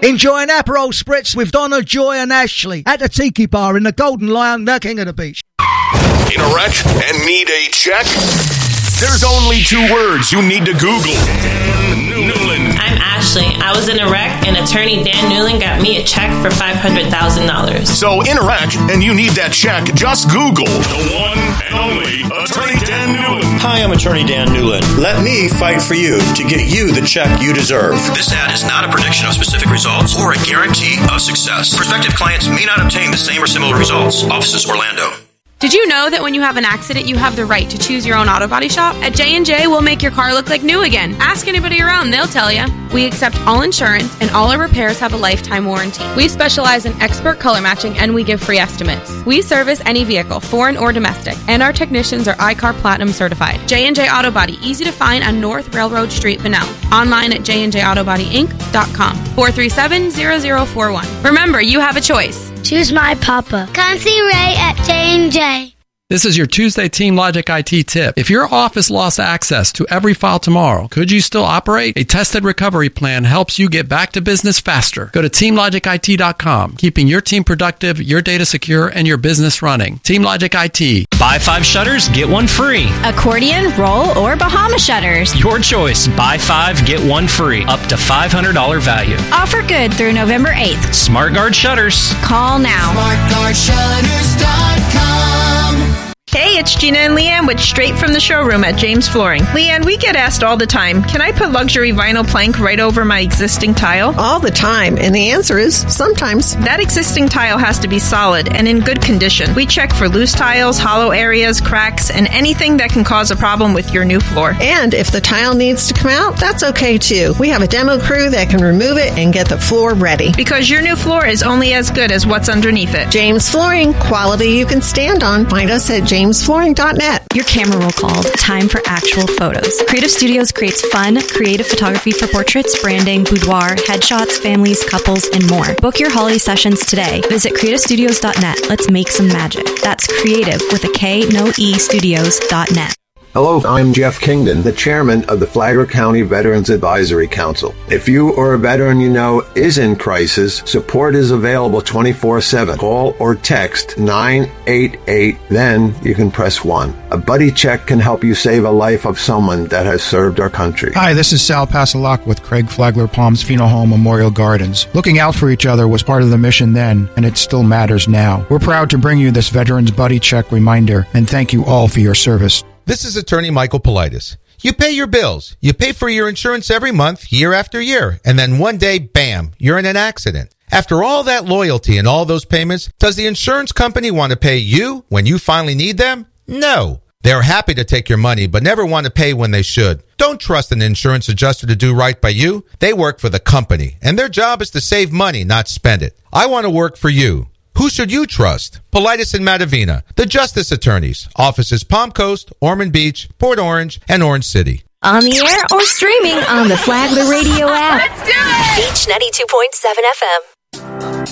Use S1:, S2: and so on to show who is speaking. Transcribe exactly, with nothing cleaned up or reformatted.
S1: Enjoy an Aperol Spritz with Donna, Joy and Ashley at the Tiki Bar in the Golden Lion, the King of the Beach.
S2: In a wreck and need a check? There's only two words you need to Google. Dan Newland.
S3: I'm Ashley. I was in a wreck, and attorney Dan Newland got me a check for five hundred thousand dollars.
S2: So in a wreck and you need that check, just Google the one and only attorney Dan Newland.
S4: Hi, I'm attorney Dan Newland. Let me fight for you to get you the check you deserve.
S5: This ad is not a prediction of specific results or a guarantee of success. Prospective clients may not obtain the same or similar results. Offices Orlando.
S6: Did you know that when you have an accident, you have the right to choose your own auto body shop? At J and J, we'll make your car look like new again. Ask anybody around, they'll tell you. We accept all insurance, and all our repairs have a lifetime warranty. We specialize in expert color matching, and we give free estimates. We service any vehicle, foreign or domestic, and our technicians are I C A R Platinum certified. J and J Auto Body, easy to find on North Railroad Street, Bunnell. Online at j and j auto body inc dot com. four three seven, zero zero four one. Remember, you have a choice.
S7: Choose my papa. Come see Ray at J and J.
S8: This is your Tuesday Team Logic I T tip. If your office lost access to every file tomorrow, could you still operate? A tested recovery plan helps you get back to business faster. Go to team logic I T dot com, keeping your team productive, your data secure, and your business running. Team Logic I T.
S9: Buy five shutters, get one free.
S10: Accordion, roll, or Bahama shutters.
S9: Your choice. Buy five, get one free. Up to five hundred dollars value.
S10: Offer good through November eighth.
S9: SmartGuard Shutters.
S10: Call now.
S11: smart guard shutters dot com.
S12: Hey, it's Gina and Leanne with Straight from the Showroom at James Flooring. Leanne, we get asked all the time, can I put luxury vinyl plank right over my existing tile?
S13: All the time, and the answer is sometimes.
S12: That existing tile has to be solid and in good condition. We check for loose tiles, hollow areas, cracks, and anything that can cause a problem with your new floor.
S13: And if the tile needs to come out, that's okay too. We have a demo crew that can remove it and get the floor ready.
S12: Because your new floor is only as good as what's underneath it.
S13: James Flooring, quality you can stand on. Find us at james flooring dot net.
S10: Your camera roll called. Time for actual photos. Creative Studios creates fun, creative photography for portraits, branding, boudoir, headshots, families, couples, and more. Book your holiday sessions today. Visit creative studios dot net. Let's make some magic. That's creative with a K, no E, studios dot net.
S14: Hello, I'm Jeff Kingdon, the chairman of the Flagler County Veterans Advisory Council. If you or a veteran you know is in crisis, support is available twenty-four seven. Call or text nine eight eight, then you can press one. A buddy check can help you save a life of someone that has served our country.
S15: Hi, this is Sal Passalak with Craig Flagler Palms Funeral Home Memorial Gardens. Looking out for each other was part of the mission then, and it still matters now. We're proud to bring you this Veterans Buddy Check reminder, and thank you all for your service.
S16: This is attorney Michael Politis. You pay your bills. You pay for your insurance every month, year after year. And then one day, bam, you're in an accident. After all that loyalty and all those payments, does the insurance company want to pay you when you finally need them? No. They're happy to take your money, but never want to pay when they should. Don't trust an insurance adjuster to do right by you. They work for the company, and their job is to save money, not spend it. I want to work for you. Who should you trust? Politis and Matavina, the Justice Attorneys, offices Palm Coast, Ormond Beach, Port Orange, and Orange City.
S10: On the air or streaming on the Flagler Radio app.
S17: Let's do it! Beach ninety-two point seven F M.